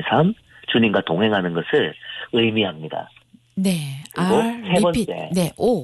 삶, 주님과 동행하는 것을 의미합니다. 네. 그리고 세 번째. 네. O.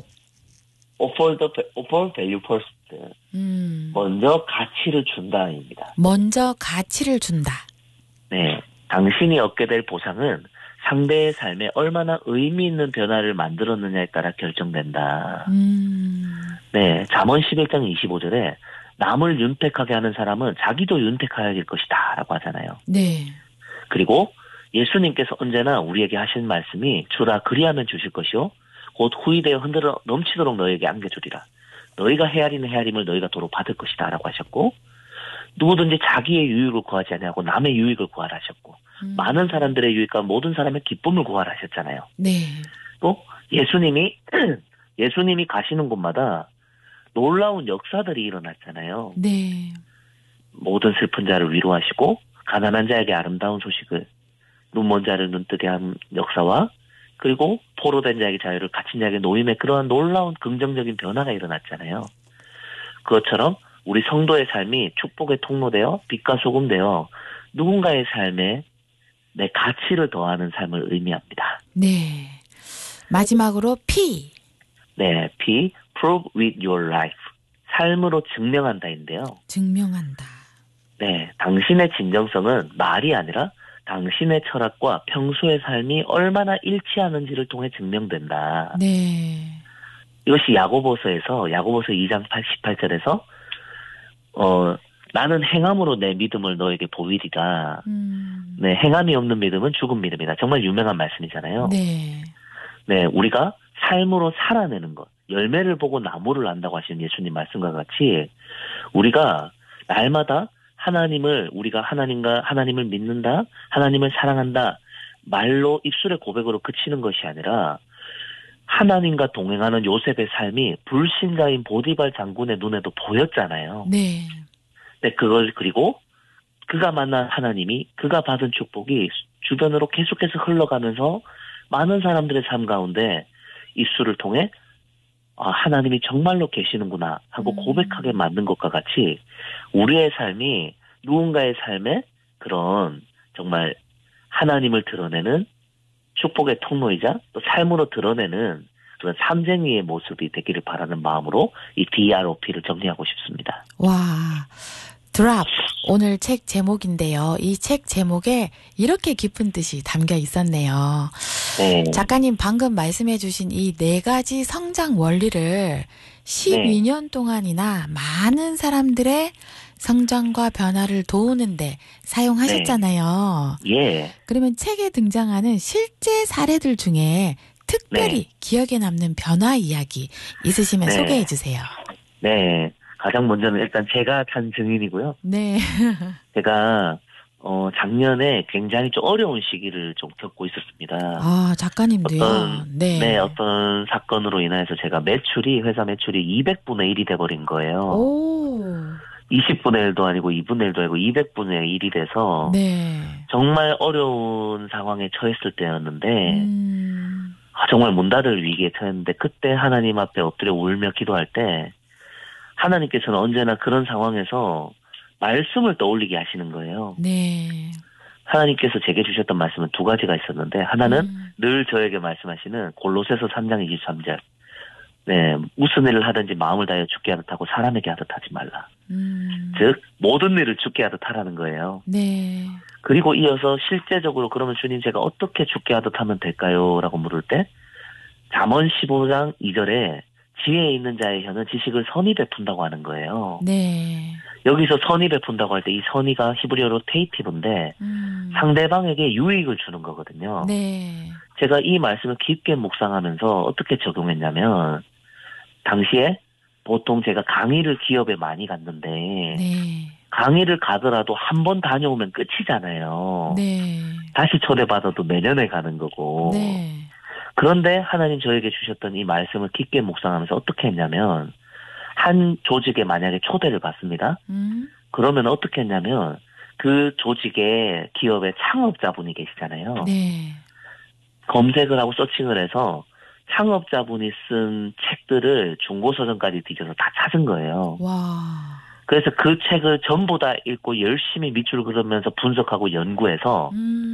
offer value first. 먼저 가치를 준다입니다. 먼저 가치를 준다. 네. 당신이 얻게 될 보상은 상대의 삶에 얼마나 의미 있는 변화를 만들었느냐에 따라 결정된다. 네. 잠언 11장 25절에 남을 윤택하게 하는 사람은 자기도 윤택하여야 될 것이다 라고 하잖아요. 네. 그리고 예수님께서 언제나 우리에게 하신 말씀이 주라 그리하면 주실 것이요 곧 후이되어 흔들어 넘치도록 너에게 안겨주리라. 너희가 헤아리는 헤아림을 너희가 도로 받을 것이다 라고 하셨고 누구든지 자기의 유익을 구하지 아니하고 남의 유익을 구하라 하셨고 많은 사람들의 유익과 모든 사람의 기쁨을 구하라 하셨잖아요. 네. 또 예수님이 가시는 곳마다 놀라운 역사들이 일어났잖아요. 네. 모든 슬픈 자를 위로하시고 가난한 자에게 아름다운 소식을 눈먼 자를 눈뜨게 한 역사와 그리고 포로된 자에게 자유를 갇힌 자에게 노임의 그러한 놀라운 긍정적인 변화가 일어났잖아요. 그것처럼 우리 성도의 삶이 축복의 통로되어 빛과 소금 되어 누군가의 삶에 내 가치를 더하는 삶을 의미합니다. 네. 마지막으로 P. 네, P. Prove with your life. 삶으로 증명한다인데요. 증명한다. 네, 당신의 진정성은 말이 아니라 당신의 철학과 평소의 삶이 얼마나 일치하는지를 통해 증명된다. 네. 이것이 야고보서 2장 18절에서 나는 행함으로 내 믿음을 너에게 보이리라. 네, 행함이 없는 믿음은 죽은 믿음이다. 정말 유명한 말씀이잖아요. 네. 네, 우리가 삶으로 살아내는 것, 열매를 보고 나무를 안다고 하시는 예수님 말씀과 같이 우리가 날마다 우리가 하나님을 믿는다, 하나님을 사랑한다, 말로 입술의 고백으로 그치는 것이 아니라 하나님과 동행하는 요셉의 삶이 불신자인 보디발 장군의 눈에도 보였잖아요. 네. 네, 그리고 그가 만난 하나님이, 그가 받은 축복이 주변으로 계속해서 흘러가면서 많은 사람들의 삶 가운데 입술을 통해 하나님이 정말로 계시는구나 하고 고백하게 만든 것과 같이 우리의 삶이 누군가의 삶에 그런 정말 하나님을 드러내는 축복의 통로이자 또 삶으로 드러내는 그런 삼쟁이의 모습이 되기를 바라는 마음으로 이 DROP를 정리하고 싶습니다. 와, 드랍. 오늘 책 제목인데요. 이 책 제목에 이렇게 깊은 뜻이 담겨 있었네요. 네. 작가님 방금 말씀해 주신 이 4가지 성장 원리를 12년 동안이나 많은 사람들의 성장과 변화를 도우는데 사용하셨잖아요. 네. 예. 그러면 책에 등장하는 실제 사례들 중에 특별히 기억에 남는 변화 이야기 있으시면 소개해 주세요. 네. 가장 먼저는 일단 제가 산 증인이고요. 네. 제가 작년에 굉장히 좀 어려운 시기를 좀 겪고 있었습니다. 아, 작가님도요? 네. 어떤 사건으로 인해서 제가 회사 매출이 200분의 1이 돼버린 거예요. 오. 20분의 1도 아니고 2분의 1도 아니고 200분의 1이 돼서 네. 정말 어려운 상황에 처했을 때였는데 정말 문 닫을 위기에 처했는데 그때 하나님 앞에 엎드려 울며 기도할 때 하나님께서는 언제나 그런 상황에서 말씀을 떠올리게 하시는 거예요. 네. 하나님께서 제게 주셨던 말씀은 2가지가 있었는데 하나는 늘 저에게 말씀하시는 골로새서 3장 23절. 네, 무슨 일을 하든지 마음을 다하여 죽게 하듯 하고 사람에게 하듯 하지 말라. 즉 모든 일을 죽게 하듯 하라는 거예요. 네. 그리고 이어서 실제적으로 그러면 주님 제가 어떻게 죽게 하듯 하면 될까요? 라고 물을 때 잠언 15장 2절에 지혜에 있는 자의 혀는 지식을 선히 베푼다고 하는 거예요. 네. 여기서 선히 베푼다고 할 때 이 선의가 히브리어로 테이티브인데 상대방에게 유익을 주는 거거든요. 네. 제가 이 말씀을 깊게 묵상하면서 어떻게 적용했냐면 당시에 보통 제가 강의를 기업에 많이 갔는데 네. 강의를 가더라도 한 번 다녀오면 끝이잖아요. 네. 다시 초대받아도 내년에 가는 거고. 네. 그런데 하나님 저에게 주셨던 이 말씀을 깊게 묵상하면서 어떻게 했냐면 한 조직에 만약에 초대를 받습니다. 그러면 어떻게 했냐면 그 조직의 기업의 창업자분이 계시잖아요. 네. 검색을 하고 서칭을 해서 창업자분이 쓴 책들을 중고서점까지 뒤져서 다 찾은 거예요. 와. 그래서 그 책을 전부 다 읽고 열심히 밑줄 그으면서 분석하고 연구해서